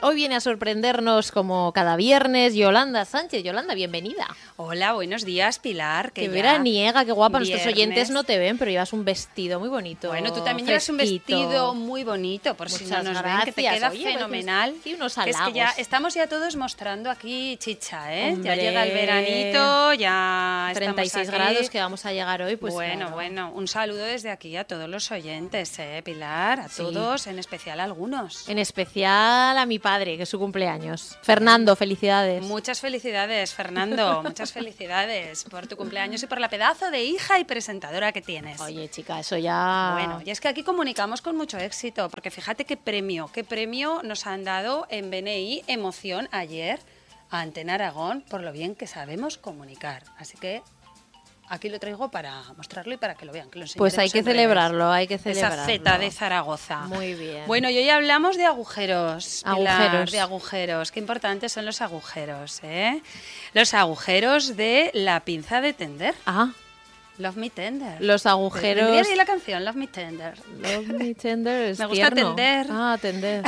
Hoy viene a sorprendernos como cada viernes Yolanda Sánchez. Yolanda, bienvenida. Hola, buenos días, Pilar. Qué veraniega, qué guapa. Viernes. Nuestros oyentes no te ven, pero llevas un vestido muy bonito. Bueno, tú también fresquito. llevas un vestido muy bonito, por si no Muchas nos gracias. ven, que te queda Oye, fenomenal. Y unos Que halagos. es que ya estamos ya todos mostrando aquí chicha, ¿eh? Hombre, ya llega el veranito, ya 36 estamos aquí. grados que vamos a llegar hoy, pues bueno, claro. bueno, un saludo desde aquí a todos los oyentes, Pilar, a todos, en especial a algunos. En especial a mi padre, que es su cumpleaños. Fernando, felicidades. Muchas felicidades, Fernando, muchas felicidades por tu cumpleaños y por la pedazo de hija y presentadora que tienes. Oye, chica, eso ya... Bueno, y es que aquí comunicamos con mucho éxito, porque fíjate qué premio nos han dado en BNI Emoción ayer a Antena Aragón por lo bien que sabemos comunicar. Así que aquí lo traigo para mostrarlo y para que lo vean. Que lo Pues hay que enseñaremos en celebrarlo, hay que redes. celebrarlo. Esa zeta de Zaragoza. Muy bien. Bueno, y hoy hablamos de agujeros. Pilar, Agujeros. de agujeros. Qué importantes son los agujeros, ¿eh? Los agujeros de la pinza de tender. Ah, Love Me Tender. los agujeros... Vendría de la canción Love Me Tender. Love me tender es Me gusta tierno. tender. Ah, tender.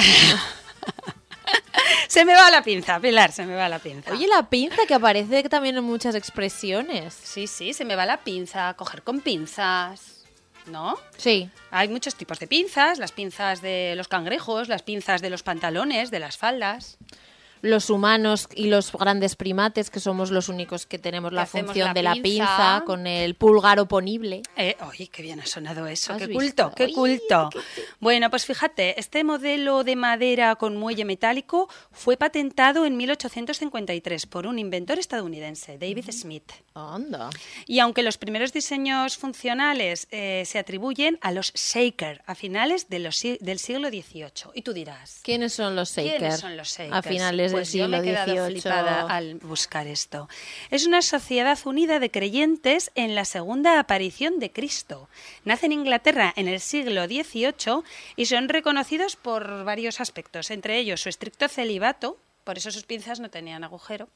Se me va la pinza, Pilar, se me va la pinza. Oye, la pinza que aparece también en muchas expresiones. Sí, se me va la pinza, coger con pinzas, ¿no? Sí. Hay muchos tipos de pinzas, las pinzas de los cangrejos, las pinzas de los pantalones, de las faldas. Los humanos y los grandes primates, que somos los únicos que tenemos la hacemos función la de la pinza. pinza con el pulgar oponible. Oye, qué bien ha sonado eso, ¿Has qué visto? culto, qué Oye, culto. Bueno, pues fíjate, este modelo de madera con muelle metálico fue patentado en 1853 por un inventor estadounidense, David Smith. Anda. Y aunque los primeros diseños funcionales se atribuyen a los Shaker a finales del siglo XVIII. Y tú dirás, ¿Quiénes son los Shaker? ¿quiénes son los Shakers? A finales Pues del yo me siglo he quedado XVIII. flipada al buscar esto. Es una sociedad unida de creyentes en la segunda aparición de Cristo. Nace en Inglaterra en el siglo XVIII y son reconocidos por varios aspectos, entre ellos su estricto celibato, por eso sus pinzas no tenían agujero,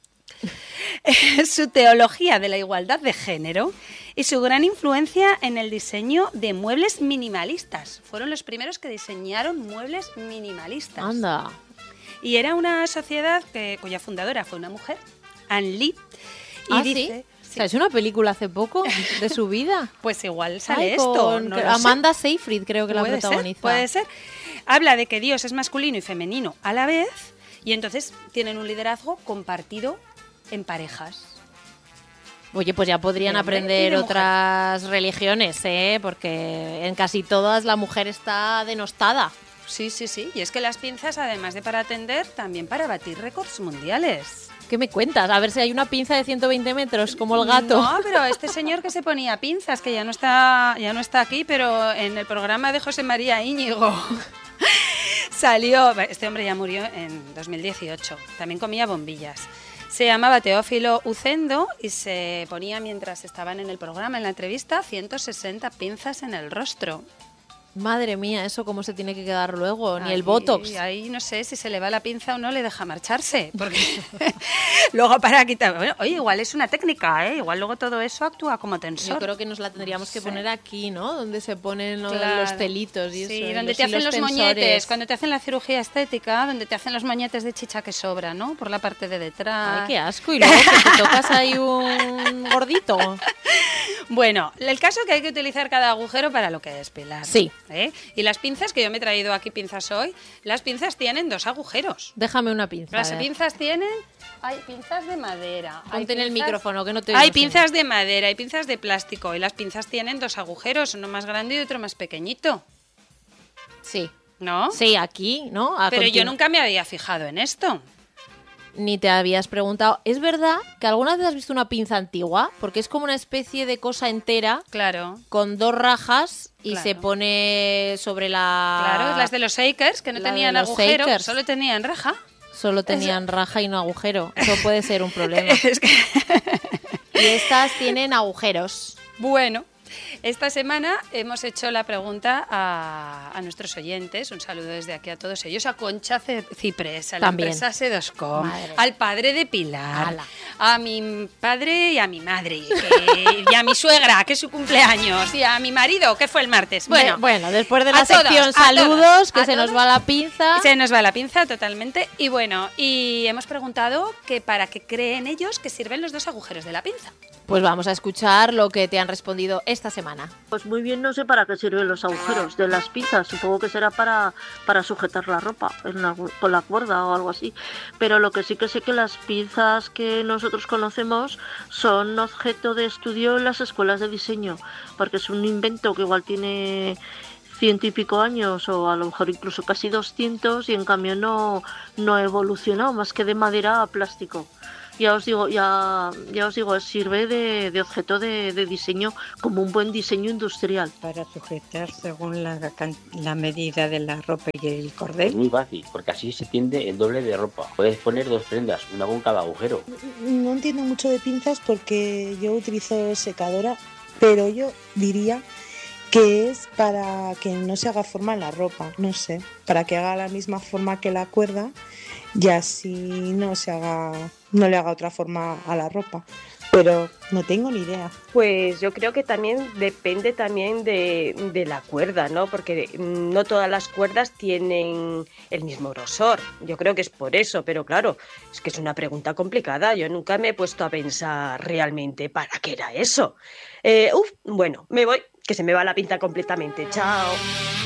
su teología de la igualdad de género y su gran influencia en el diseño de muebles minimalistas. Fueron los primeros que diseñaron muebles minimalistas. Anda. Y era una sociedad cuya fundadora fue una mujer, Anne Lee. Y ¿Ah, dice, sí? ¿Sabes una película hace poco de su vida? Pues igual sale Ay, esto. con No lo sé. Amanda Seyfried creo que la Puede ser, protagoniza. puede ser. Habla de que Dios es masculino y femenino a la vez y entonces tienen un liderazgo compartido en parejas. Oye, pues ya podrían De hombre y aprender de mujer. otras religiones, ¿eh? Porque en casi todas la mujer está denostada. Sí. Y es que las pinzas, además de para atender, también para batir récords mundiales. ¿Qué me cuentas? A ver si hay una pinza de 120 metros, como el gato. No, pero este señor que se ponía pinzas, que ya no está aquí, pero en el programa de José María Íñigo salió, este hombre ya murió en 2018, también comía bombillas. Se llamaba Teófilo Ucendo y se ponía, mientras estaban en el programa, en la entrevista, 160 pinzas en el rostro. Madre mía, eso cómo se tiene que quedar luego, ni el Ahí- botox. Ahí no sé si se le va la pinza o no le deja marcharse, porque luego para quitar... Bueno, oye, igual es una técnica, ¿eh? Igual luego todo eso actúa como tensor. Yo creo que nos la tendríamos que Sí. poner aquí, ¿no? Donde se ponen Claro. los celitos y sí, eso. y donde te hacen los hilos moñetes, tensores. cuando te hacen la cirugía estética, donde te hacen los moñetes de chicha que sobra, ¿no? Por la parte de detrás. Ay, qué asco. Y luego que te tocas ahí un gordito. Bueno, el caso es que hay que utilizar cada agujero para lo que es, Pilar. Sí. ¿Eh? Y las pinzas, que yo me he traído aquí pinzas hoy, las pinzas tienen 2 agujeros. Déjame una pinza. Las a ver. pinzas tienen... Hay pinzas de madera. hay Ponte en el pinzas- micrófono, que no te Hay oigo, pinzas de madera, hay pinzas de plástico y las pinzas tienen 2 agujeros, uno más grande y otro más pequeñito, Sí. ¿no? Sí, aquí, ¿no? Pero yo nunca me había fijado en esto. Ni te habías preguntado. ¿Es verdad que alguna vez has visto una pinza antigua? Porque es como una especie de cosa entera Claro. con 2 rajas y Claro. se pone sobre la... Claro, las de los Shakers, que no La de tenían los agujero, Shakers. solo tenían raja. Solo tenían raja y no agujero. Eso puede ser un problema. Es que... Y estas tienen agujeros. Bueno, Esta semana hemos hecho la pregunta a nuestros oyentes, un saludo desde aquí a todos ellos, a Concha Ciprés, a la También. empresa Sedoscom, Madre. al padre de Pilar, Ala. a mi padre y a mi madre, y a mi suegra, que es su cumpleaños, y a mi marido, que fue el martes. Bueno, después de a la todos, sección a saludos, todos, que a se nos todos. va la pinza. Se nos va la pinza totalmente. Y bueno, y hemos preguntado que para qué creen ellos que sirven los 2 agujeros de la pinza. Pues vamos a escuchar lo que te han respondido esta semana. Pues muy bien, no sé para qué sirven los agujeros de las pinzas. Supongo que será para sujetar la ropa con la cuerda o algo así. Pero lo que sí que sé que las pinzas que nosotros conocemos son objeto de estudio en las escuelas de diseño, porque es un invento que igual tiene 100 y pico años o a lo mejor incluso casi 200 y en cambio no ha evolucionado más que de madera a plástico. Ya os digo, sirve de objeto de diseño como un buen diseño industrial. Para sujetar según la medida de la ropa y el Es cordel. muy fácil, porque así se tiende el doble de ropa. Puedes poner 2 prendas, una con cada agujero. No entiendo mucho de pinzas porque yo utilizo secadora, pero yo diría que es para que no se haga forma en la ropa, no sé, para que haga la misma forma que la cuerda y así no le haga otra forma a la ropa, pero no tengo ni idea. Pues yo creo que también depende también de la cuerda, ¿no? Porque no todas las cuerdas tienen el mismo grosor. Yo creo que es por eso, pero claro, es que es una pregunta complicada. Yo nunca me he puesto a pensar realmente para qué era eso. Bueno, me voy, que se me va la pinta completamente. Chao.